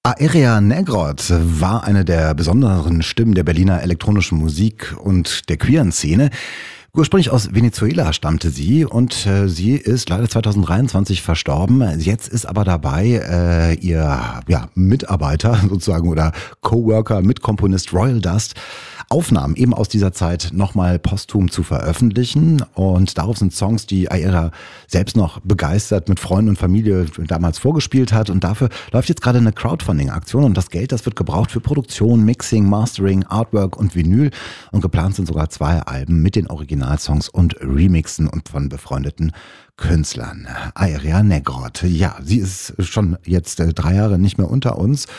Aérea Negrot war eine der besonderen Stimmen der Berliner elektronischen Musik und der queeren Szene. Ursprünglich aus Venezuela stammte sie und sie ist leider 2023 verstorben. Jetzt ist aber dabei, ihr Mitarbeiter sozusagen oder Coworker, Mitkomponist Royal Dust Aufnahmen eben aus dieser Zeit nochmal posthum zu veröffentlichen. Und darauf sind Songs, die Aérea selbst noch begeistert mit Freunden und Familie damals vorgespielt hat. Und dafür läuft jetzt gerade eine Crowdfunding-Aktion. Und das Geld, das wird gebraucht für Produktion, Mixing, Mastering, Artwork und Vinyl. Und geplant sind sogar 2 Alben mit den Originalsongs und Remixen und von befreundeten Künstlern. Aérea Negrot, ja, sie ist schon jetzt 3 Jahre nicht mehr unter uns